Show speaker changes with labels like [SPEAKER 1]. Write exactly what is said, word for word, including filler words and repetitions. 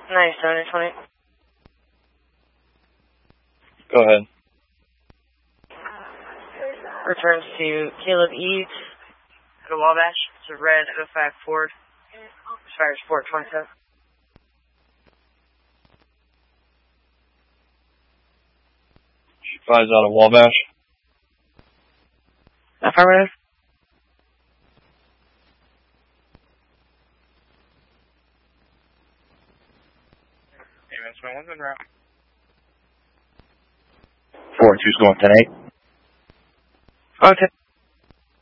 [SPEAKER 1] ninety-seven twenty.
[SPEAKER 2] Go ahead.
[SPEAKER 1] Returns to Caleb Eads at a Wabash. It's a red oh five Ford. Expires four twenty-seven.
[SPEAKER 2] She flies out of Wabash.
[SPEAKER 1] Affirmative.
[SPEAKER 3] Amen. So one's en route.
[SPEAKER 2] four two's going ten eight.
[SPEAKER 1] Okay.